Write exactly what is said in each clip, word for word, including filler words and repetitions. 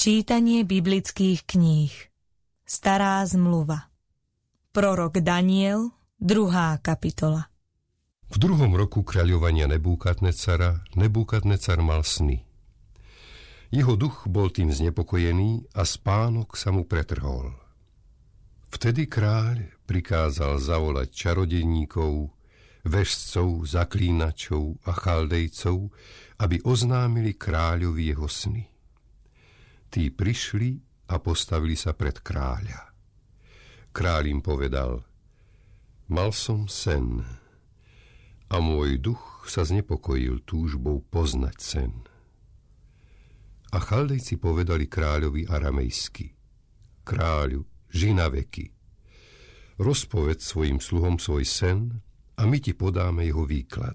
Čítanie biblických kníh. Stará zmluva. Prorok Daniel, druhá kapitola. V druhom roku kráľovania Nebúkadnecara Nebúkadnecar mal sny. Jeho duch bol tým znepokojený a spánok sa mu pretrhol. Vtedy kráľ prikázal zavolať čarodejníkov, vešcov, zaklínačov a chaldejcov, aby oznámili kráľovi jeho sny. Tí prišli a postavili sa pred kráľa. Kráľ im povedal: Mal som sen a môj duch sa znepokojil túžbou poznať sen. A chaldejci povedali kráľovi aramejsky: Kráľu, ži na veky, rozpovedz svojim sluhom svoj sen a my ti podáme jeho výklad.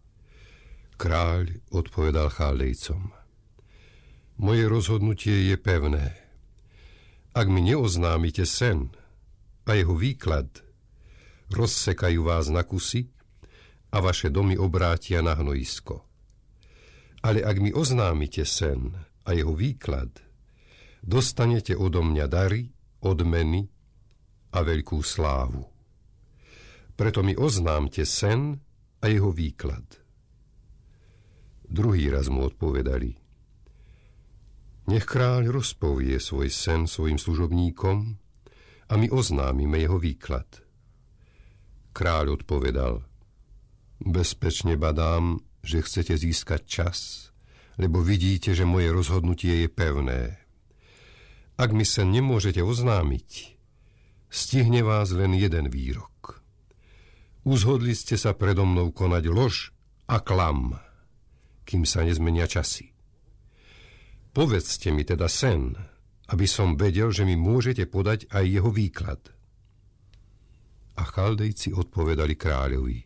Kráľ odpovedal chaldejcom: Moje rozhodnutie je pevné. Ak mi neoznámite sen a jeho výklad, rozsekajú vás na kusy a vaše domy obrátia na hnojisko. Ale ak mi oznámite sen a jeho výklad, dostanete odo mňa dary, odmeny a veľkú slávu. Preto mi oznámte sen a jeho výklad. Druhý raz mu odpovedali: Nech kráľ rozpovie svoj sen svojim služobníkom a my oznámime jeho výklad. Kráľ odpovedal: Bezpečne badám, že chcete získať čas, lebo vidíte, že moje rozhodnutie je pevné. Ak mi sen nemôžete oznámiť, stihne vás len jeden výrok. Uzhodli ste sa predo mnou konať lož a klam, kým sa nezmenia časy. Povedzte mi teda sen, aby som vedel, že mi môžete podať aj jeho výklad. A chaldejci odpovedali kráľovi: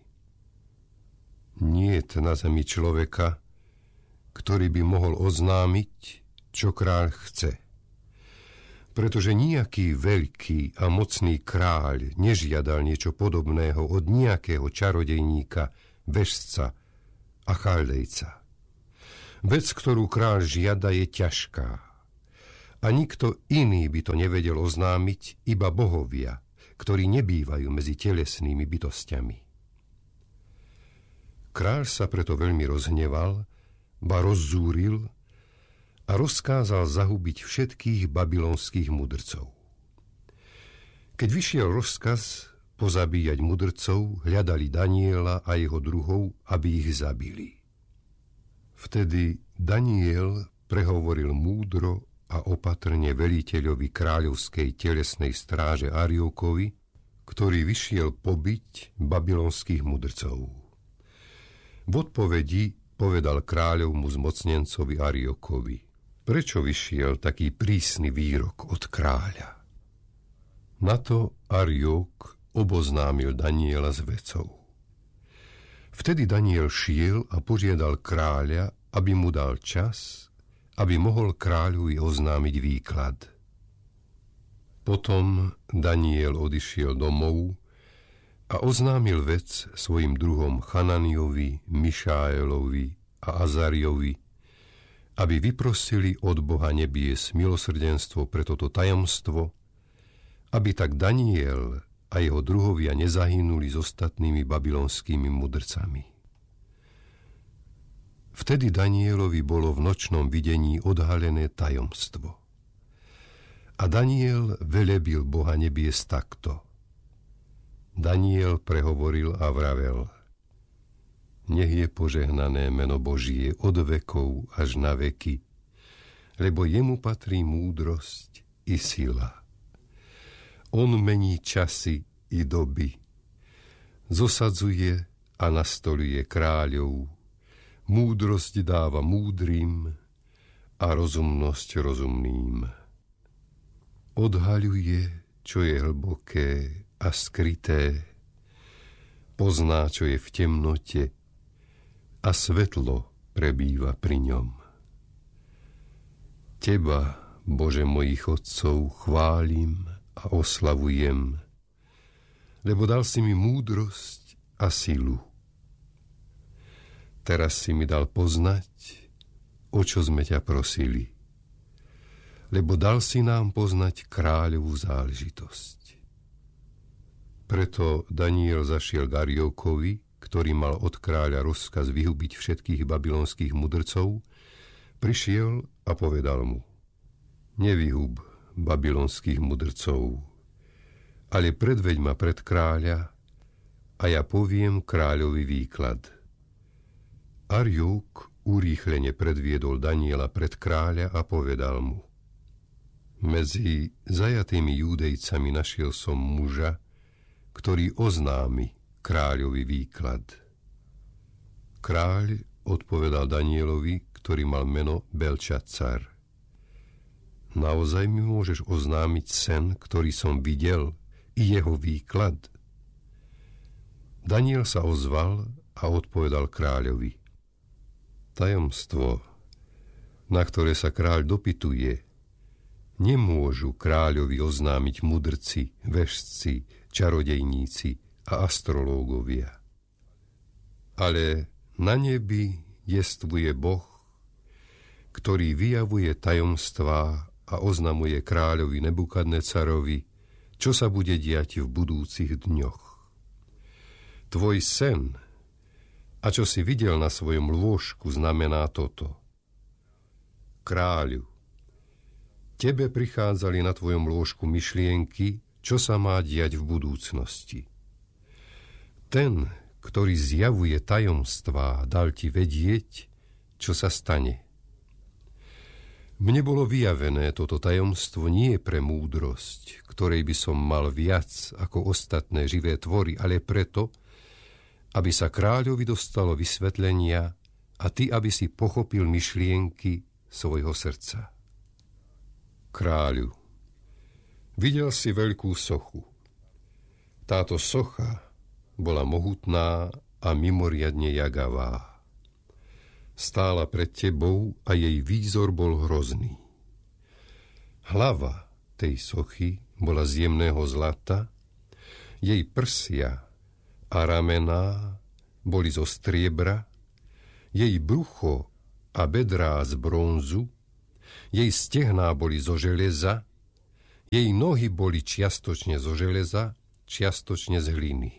Niet na zemi človeka, ktorý by mohol oznámiť, čo kráľ chce. Pretože nejaký veľký a mocný kráľ nežiadal niečo podobného od nejakého čarodejníka, vešca a chaldejca. Vec, ktorú kráľ žiada, je ťažká. A nikto iný by to nevedel oznámiť, iba bohovia, ktorí nebývajú medzi telesnými bytostiami. Kráľ sa preto veľmi rozhneval, ba rozzúril a rozkázal zahubiť všetkých babylonských mudrcov. Keď vyšiel rozkaz pozabíjať mudrcov, hľadali Daniela a jeho druhov, aby ich zabili. Vtedy Daniel prehovoril múdro a opatrne veliteľovi kráľovskej telesnej stráže Ariokovi, ktorý vyšiel pobiť babylonských mudrcov. V odpovedi povedal kráľovmu zmocnencovi Ariokovi: Prečo vyšiel taký prísny výrok od kráľa? Na to Ariok oboznámil Daniela s vecou. Vtedy Daniel šiel a požiadal kráľa, aby mu dal čas, aby mohol kráľovi oznámiť výklad. Potom Daniel odišiel domov a oznámil vec svojim druhom Chananiovi, Mišaelovi a Azariovi, aby vyprosili od Boha nebies milosrdenstvo pre toto tajomstvo, aby tak Daniel a jeho druhovia nezahynuli s ostatnými babylonskými mudrcami. Vtedy Danielovi bolo v nočnom videní odhalené tajomstvo. A Daniel velebil Boha nebies takto. Daniel prehovoril a vravel: Nech je požehnané meno Božie od vekov až na veky, lebo jemu patrí múdrosť i sila. On mení časy i doby, zosadzuje a nastoluje kráľov, múdrosť dáva múdrym a rozumnosť rozumným. Odhaľuje, čo je hlboké a skryté, pozná, čo je v temnote a svetlo prebýva pri ňom. Teba, Bože mojich otcov, chválim a oslavujem, lebo dal si mi múdrosť a silu. Teraz si mi dal poznať, o čo sme ťa prosili. lebo dal si nám poznať kráľovú záležitosť. Preto Daniel zašiel k Ariochovi, ktorý mal od kráľa rozkaz vyhubiť všetkých babylonských mudrcov, prišiel a povedal mu: Nevyhub babylonských mudrcov, ale predveď ma pred kráľa a ja poviem kráľovi výklad. Ariok urýchlene predviedol Daniela pred kráľa a povedal mu: Medzi zajatými Júdejcami našiel som muža, ktorý oznámi kráľovi výklad. Kráľ odpovedal Danielovi, ktorý mal meno Belčacar: Naozaj mi môžeš oznámiť sen, ktorý som videl, i jeho výklad? Daniel sa ozval a odpovedal kráľovi: Tajomstvo, na ktoré sa kráľ dopytuje, nemôžu kráľovi oznámiť mudrci, vešci, čarodejníci a astrológovia. Ale na nebi jestvuje Boh, ktorý vyjavuje tajomstvá a oznamuje kráľovi Nebukadnecarovi, čo sa bude diať v budúcich dňoch. Tvoj sen a čo si videl na svojom lôžku znamená toto. Kráľu, tebe prichádzali na tvojom lôžku myšlienky, čo sa má diať v budúcnosti. Ten, ktorý zjavuje tajomstvá, dal ti vedieť, čo sa stane. Mne bolo vyjavené toto tajomstvo nie pre múdrosť, ktorej by som mal viac ako ostatné živé tvory, ale preto, aby sa kráľovi dostalo vysvetlenia a ty, aby si pochopil myšlienky svojho srdca. Kráľu, videl si veľkú sochu. Táto socha bola mohutná a mimoriadne jagavá. Stála pred tebou a jej výzor bol hrozný. Hlava tej sochy bola z jemného zlata, jej prsia a ramená boli zo striebra, jej brucho a bedrá z bronzu, jej stehná boli zo železa, jej nohy boli čiastočne zo železa, čiastočne z hliny.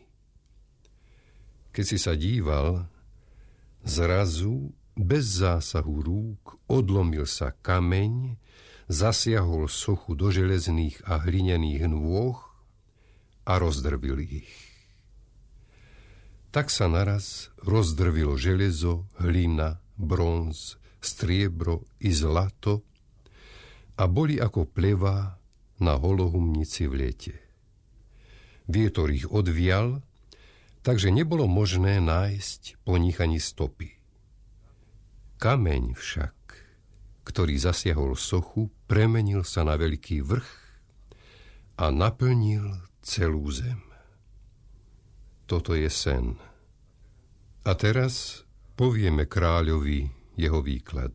Keď si sa díval, zrazu, bez zásahu rúk, odlomil sa kameň, zasiahol sochu do železných a hlinených nôh a rozdrvil ich. Tak sa naraz rozdrvilo železo, hlina, bronz, striebro i zlato a boli ako plevá na holohumnici v lete. Vietor ich odvial, takže nebolo možné nájsť po nich ani stopy. Kameň však, ktorý zasiahol sochu, premenil sa na veľký vrch a naplnil celú zem. Toto je sen. A teraz povieme kráľovi jeho výklad.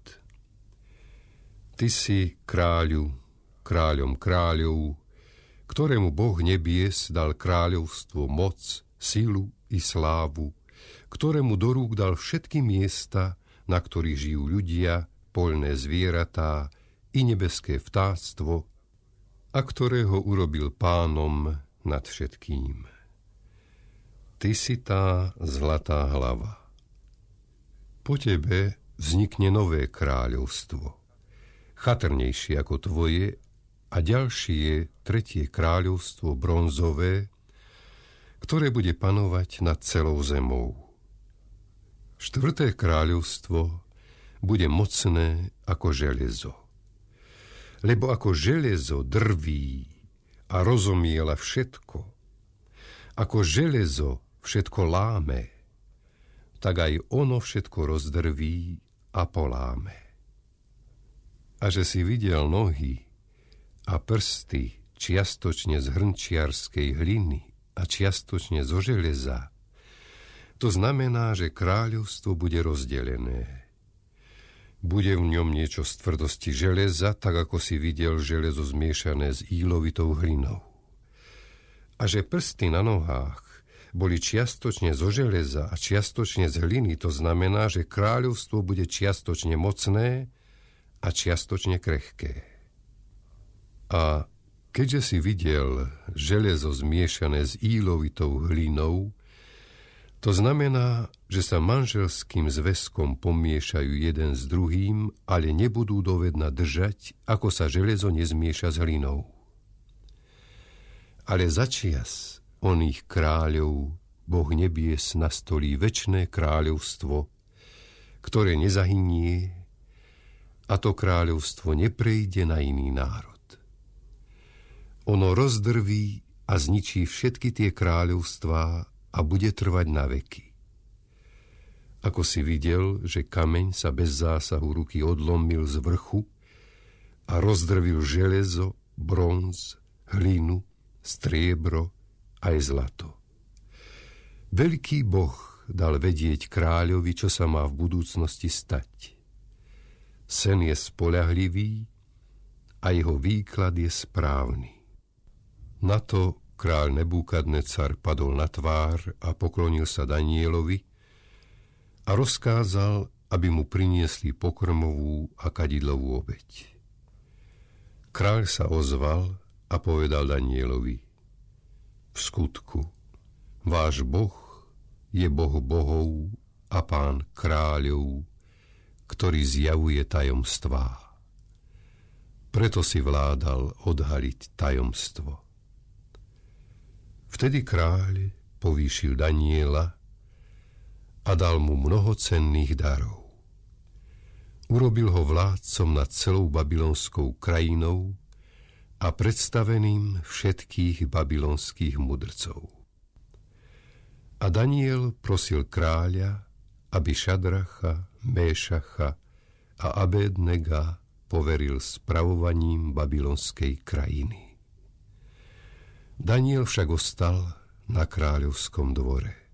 Ty si kráľu, kráľom kráľov, ktorému Boh nebies dal kráľovstvo, moc, silu i slávu, ktorému do rúk dal všetky miesta, na ktorých žijú ľudia, poľné zvieratá i nebeské vtáctvo, a ktorého urobil pánom nad všetkým. Ty si tá zlatá hlava. Po tebe vznikne nové kráľovstvo, chatrnejšie ako tvoje, a ďalšie tretie kráľovstvo bronzové, ktoré bude panovať nad celou zemou. Štvrté kráľovstvo bude mocné ako železo. Lebo ako železo drví a rozomiela všetko, ako železo všetko láme, tak aj ono všetko rozdrví a poláme. A že si videl nohy a prsty čiastočne z hrnčiarskej hliny a čiastočne zo železa, to znamená, že kráľovstvo bude rozdelené. Bude v ňom niečo z tvrdosti železa, tak ako si videl železo zmiešané s ílovitou hlinou. A že prsty na nohách boli čiastočne zo železa a čiastočne z hliny, to znamená, že kráľovstvo bude čiastočne mocné a čiastočne krehké. A keďže si videl železo zmiešané s ílovitou hlinou, to znamená, že sa manželským zväzkom pomiešajú jeden s druhým, ale nebudú dovedna držať, ako sa železo nezmieša s hlinou. Ale začias oných kráľov Boh nebies nastolí večné kráľovstvo, ktoré nezahynie, a to kráľovstvo neprejde na iný národ. Ono rozdrví a zničí všetky tie kráľovstvá a bude trvať na veky. Ako si videl, že kameň sa bez zásahu ruky odlomil z vrchu a rozdrvil železo, bronz, hlinu, striebro aj zlato. Veľký Boh dal vedieť kráľovi, čo sa má v budúcnosti stať. Sen je spoľahlivý a jeho výklad je správny. Na to kráľ Nebúkadnecar padol na tvár a poklonil sa Danielovi a rozkázal, aby mu priniesli pokrmovú a kadidlovú obeť. Kráľ sa ozval a povedal Danielovi: v skutku, váš Boh je Boh bohov a Pán kráľov, ktorý zjavuje tajomstvá. Preto si vládal odhaliť tajomstvo. Vtedy kráľ povýšil Daniela a dal mu mnoho cenných darov. Urobil ho vládcom nad celou babylonskou krajinou a predstaveným všetkých babylonských mudrcov. A Daniel prosil kráľa, aby Šadracha, Méšacha a Abednega poveril spravovaním babylonskej krajiny. Daniel však ostal na kráľovskom dvore.